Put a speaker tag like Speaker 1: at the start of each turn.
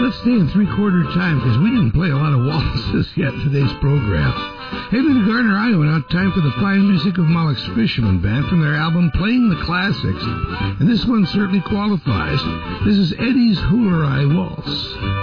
Speaker 1: Let's stay in three-quarter time because we didn't play a lot of waltzes yet in today's program. Heading to Gardner, Iowa now. Time for the fine music of Malek's Fisherman Band from their album Playing the Classics. And this one certainly qualifies. This is Eddie's Hoolerai Waltz.